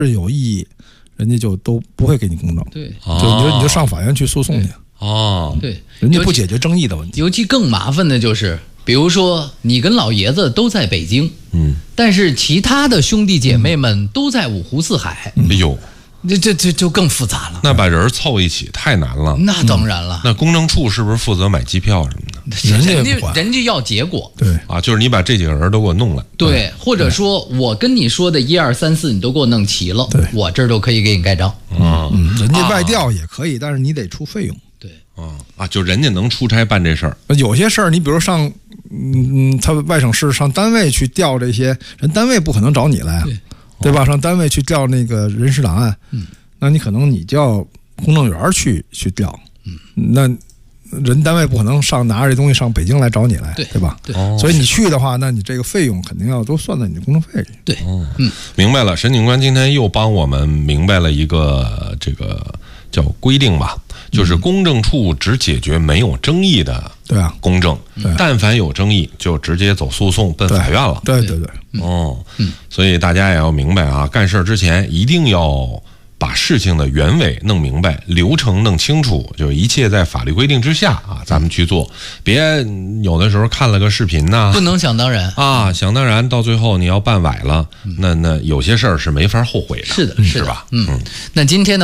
是有异议，人家就都不会给你公证。 对， 就你就上法院去诉讼去。 对， 人家不解决争议的问题。 尤其更麻烦的就是，比如说你跟老爷子都在北京，但是其他的兄弟姐妹们都在五湖四海。 哎呦， 这就更复杂了。 那把人凑一起太难了。 那当然了。 那公证处是不是负责买机票什么的？ 人家要结果。 对啊，就是你把这几个人都给我弄来。 对，或者说我跟你说的1、2、3、4你都给我弄齐了， 对， 我这儿都可以给你盖章。 人家外调也可以，但是你得出费用。 对。 就人家能出差办这事儿。 有些事儿，你比如上，他外省市上单位去调这些人，单位不可能找你来，对吧？上单位去调那个人事档案，那你可能你叫公证员去调，那人单位不可能拿着这东西上北京来找你来，对吧？ 对， 所以你去的话，那你这个费用肯定要都算在你的公证费里。 对， 明白了。沈警官今天又帮我们明白了一个这个叫规定吧。就是公证处只解决没有争议的公证，但凡有争议就直接走诉讼奔法院了。 对。 所以大家也要明白啊，干事之前一定要把事情的原委弄明白，流程弄清楚，就一切在法律规定之下啊，咱们去做，别有的时候看了个视频呢， 不能想当然啊，想当然到最后你要办崴了，那有些事儿是没法后悔的， 是的， 是吧？ 那今天呢？